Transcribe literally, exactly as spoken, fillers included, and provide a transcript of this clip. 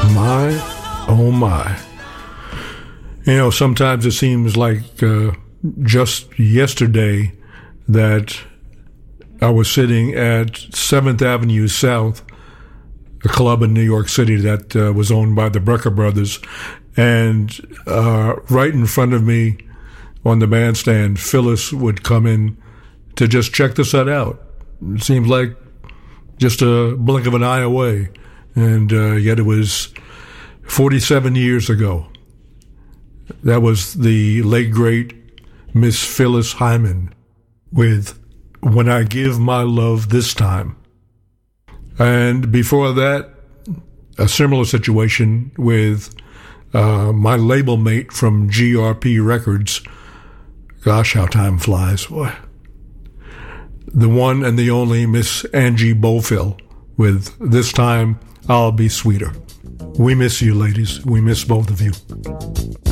My, oh my. You know, sometimes it seems like uh, just yesterday that I was sitting at seventh Avenue South, a club in New York City that uh, was owned by the Brecker brothers, and uh, right in front of me on the bandstand, Phyllis would come in to just check the set out. It seemed like just a blink of an eye away, and uh, yet it was forty-seven years ago. That was the late, great Miss Phyllis Hyman with When I Give My Love This Time. And before that, a similar situation with uh, my label mate from G R P Records. Gosh, how time flies, boy. The one and the only Miss Angie Bofill with This Time I'll Be Sweeter. We miss you, ladies. We miss both of you.